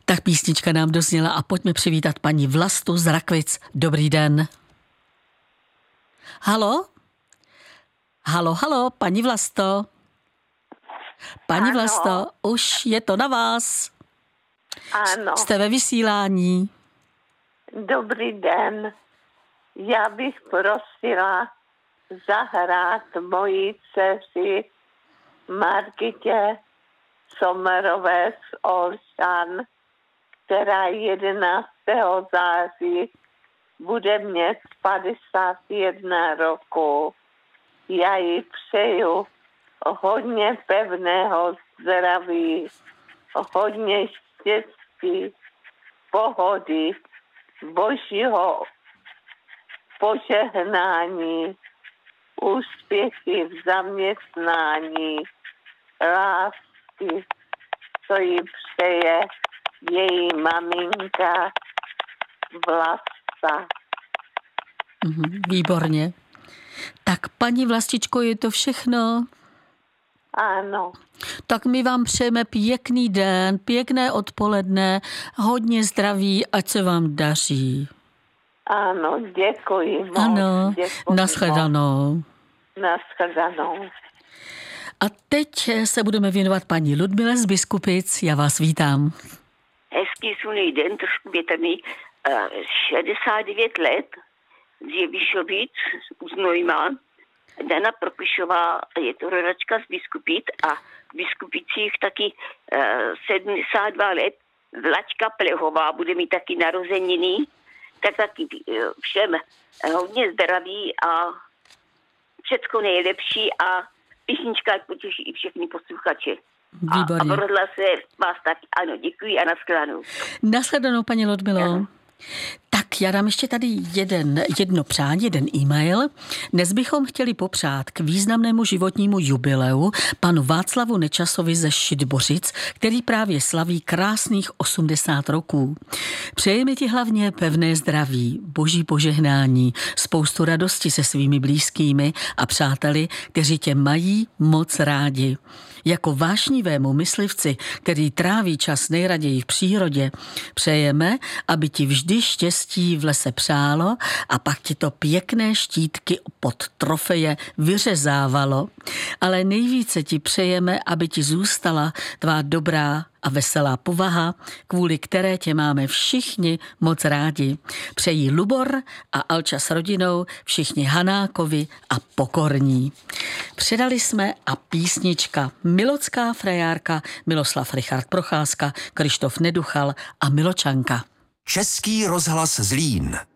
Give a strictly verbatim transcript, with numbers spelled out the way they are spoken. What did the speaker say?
Tak písnička nám dozněla a pojďme přivítat paní Vlastu z Rakvic. Dobrý den. Halo? Halo, halo, paní Vlasto. Paní Ano. Vlasto, už je to na vás. Ano. Jste ve vysílání. Dobrý den. Já bych prosila zahrát mojí dceři Margitě Sommerové z Olšan, která jedenáctého září bude mít padesát jedna roku. Já jí přeju hodně pevného zdraví, hodně štěstí, pohody, božího požehnání, úspěchy v zaměstnání, lásky, co jí přeje její maminka Vlasta. Mhm, výborně. Tak paní Vlastičko, je to všechno? Ano. Tak my vám přejeme pěkný den, pěkné odpoledne, hodně zdraví, ať se vám daří. Ano, děkuji moc. Ano, děkuji nashledanou. moc. Nashledanou. A teď se budeme věnovat paní Ludmile z Biskupic. Já vás vítám. Hezký slunný den, trošku je tam šedesát devět let z Jevišovic, u Znojma. Dana Propišová je to rodačka z Biskupic a v Biskupicích taky uh, sedmdesát dva let. Vlaďka Plehová bude mít taky narozeniny. Tak taky uh, všem hodně zdraví a všecko nejlepší a písnička potěší i všechny posluchače. Výborně. A, a pro se vás tak, ano, děkuji a nashledanou. Nashledanou, paní Ludmilo. Ano. Tak já dám ještě tady jeden, jedno přání, jeden e-mail. Dnes bychom chtěli popřát k významnému životnímu jubileu panu Václavu Nečasovi ze Šidbořic, který právě slaví krásných osmdesát roků. Přejeme ti hlavně pevné zdraví, boží požehnání, spoustu radosti se svými blízkými a přáteli, kteří tě mají moc rádi. Jako vášnivému myslivci, který tráví čas nejraději v přírodě, přejeme, aby ti vždy štěstí v lese přálo a pak ti to pěkné štítky pod trofeje vyřezávalo. Ale nejvíce ti přejeme, aby ti zůstala tvá dobrá a veselá povaha, kvůli které tě máme všichni moc rádi. Přejí Lubor a Alča s rodinou, všichni Hanákovi a Pokorní. Předali jsme a písnička Milocká frajárka, Miloslav Richard Procházka, Krištof Neduchal a Miločanka. Český rozhlas Zlín.